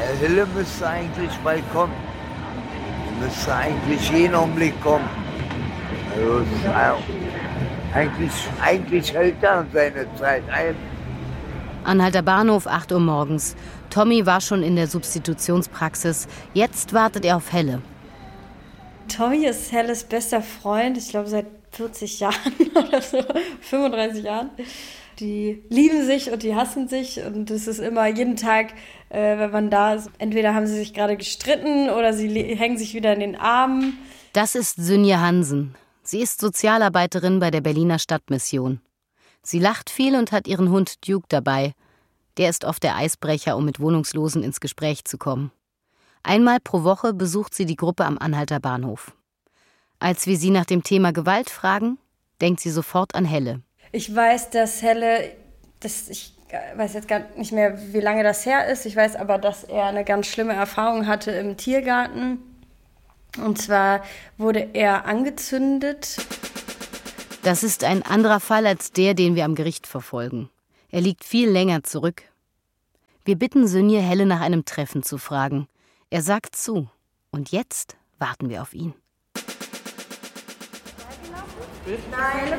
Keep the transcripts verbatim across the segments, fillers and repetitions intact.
Der Hille müsste eigentlich bald kommen. Die müsste eigentlich jeden Augenblick kommen. Also, eigentlich, eigentlich hält er seine Zeit ein. Anhalter Bahnhof, acht Uhr morgens. Tommy war schon in der Substitutionspraxis. Jetzt wartet er auf Helle. Tommy ist Helles bester Freund, ich glaube seit vierzig Jahren oder so, fünfunddreißig Jahren. Die lieben sich und die hassen sich und es ist immer jeden Tag, äh, wenn man da ist, entweder haben sie sich gerade gestritten oder sie le- hängen sich wieder in den Armen. Das ist Synje Hansen. Sie ist Sozialarbeiterin bei der Berliner Stadtmission. Sie lacht viel und hat ihren Hund Duke dabei. Der ist oft der Eisbrecher, um mit Wohnungslosen ins Gespräch zu kommen. Einmal pro Woche besucht sie die Gruppe am Anhalter Bahnhof. Als wir sie nach dem Thema Gewalt fragen, denkt sie sofort an Helle. Ich weiß, dass Helle, das, ich weiß jetzt gar nicht mehr, wie lange das her ist, ich weiß aber, dass er eine ganz schlimme Erfahrung hatte im Tiergarten. Und zwar wurde er angezündet. Das ist ein anderer Fall als der, den wir am Gericht verfolgen. Er liegt viel länger zurück. Wir bitten Synje, Helle nach einem Treffen zu fragen. Er sagt zu. Und jetzt warten wir auf ihn. Nein,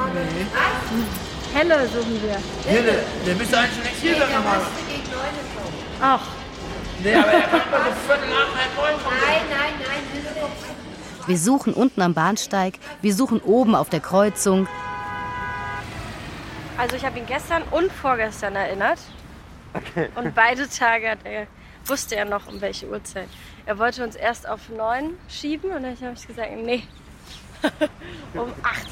Helle suchen wir. Helle, der müsste eigentlich nicht hier sein. Ach. Nee, aber er kommt mal bis Viertel nach, halb neun kommen. Nein, nein, nein, Hille kommt. Wir suchen unten am Bahnsteig, wir suchen oben auf der Kreuzung. Also ich habe ihn gestern und vorgestern erinnert. Okay. Und beide Tage hat er, wusste er noch, um welche Uhrzeit. Er wollte uns erst auf neun schieben und dann habe ich gesagt, nee, um acht.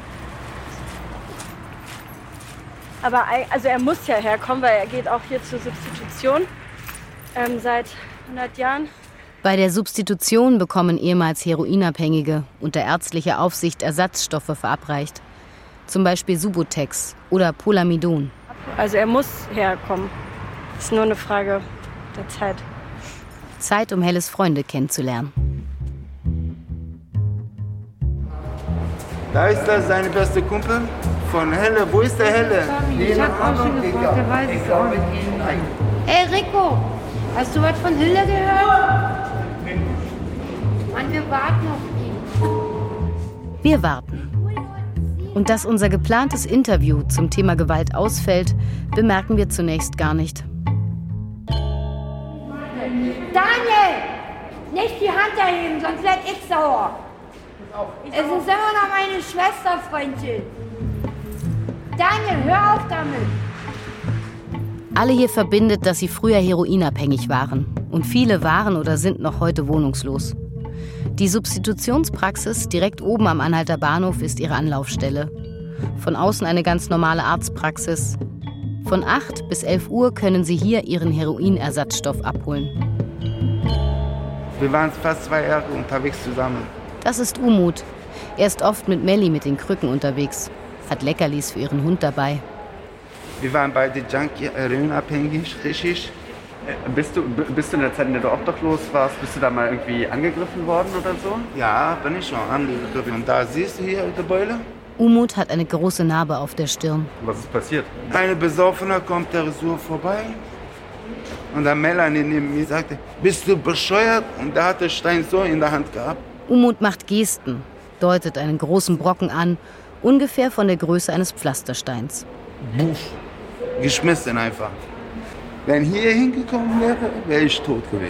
Aber also er muss ja herkommen, weil er geht auch hier zur Substitution ähm, seit hundert Jahren. Bei der Substitution bekommen ehemals Heroinabhängige unter ärztlicher Aufsicht Ersatzstoffe verabreicht. Zum Beispiel Subutex oder Polamidon. Also er muss herkommen. Ist nur eine Frage der Zeit. Zeit, um Helles Freunde kennenzulernen. Da ist das seine beste Kumpel von Helle. Wo ist der Helle? Ich hab auch schon gefragt, der weiß es auch nicht. Hey Rico, hast du was von Hille gehört? Mann, wir warten auf ihn. Wir warten. Und dass unser geplantes Interview zum Thema Gewalt ausfällt, bemerken wir zunächst gar nicht. Daniel, nicht die Hand erheben, sonst werd ich sauer. Es ist immer noch meine Schwester, Freundchen. Daniel, hör auf damit. Alle hier verbindet, dass sie früher heroinabhängig waren. Und viele waren oder sind noch heute wohnungslos. Die Substitutionspraxis direkt oben am Anhalter Bahnhof ist ihre Anlaufstelle. Von außen eine ganz normale Arztpraxis. Von acht bis elf Uhr können sie hier ihren Heroinersatzstoff abholen. Wir waren fast zwei Jahre unterwegs zusammen. Das ist Umut. Er ist oft mit Melli mit den Krücken unterwegs. Hat Leckerlis für ihren Hund dabei. Wir waren beide Junkie, heroinabhängig, richtig. Bist du, bist du in der Zeit, in der du obdachlos warst, bist du da mal irgendwie angegriffen worden oder so? Ja, bin ich schon angegriffen. Und da siehst du hier die Beule. Umut hat eine große Narbe auf der Stirn. Was ist passiert? Eine Besoffene kommt der so vorbei. Und dann Melanie neben mir sagte, bist du bescheuert? Und da hat der Stein so in der Hand gehabt. Umut macht Gesten, deutet einen großen Brocken an, ungefähr von der Größe eines Pflastersteins. Buff. Geschmissen einfach. Wenn hier hingekommen wäre, wäre ich tot gewesen.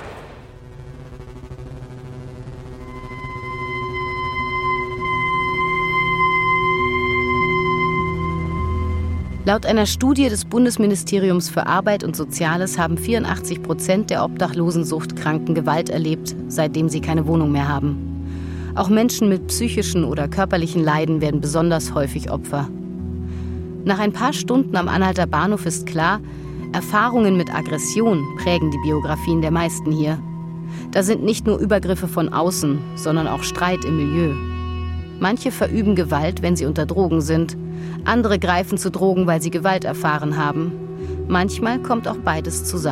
Laut einer Studie des Bundesministeriums für Arbeit und Soziales haben vierundachtzig Prozent der Obdachlosensuchtkranken Gewalt erlebt, seitdem sie keine Wohnung mehr haben. Auch Menschen mit psychischen oder körperlichen Leiden werden besonders häufig Opfer. Nach ein paar Stunden am Anhalter Bahnhof ist klar, Erfahrungen mit Aggression prägen die Biografien der meisten hier. Da sind nicht nur Übergriffe von außen, sondern auch Streit im Milieu. Manche verüben Gewalt, wenn sie unter Drogen sind. Andere greifen zu Drogen, weil sie Gewalt erfahren haben. Manchmal kommt auch beides zusammen.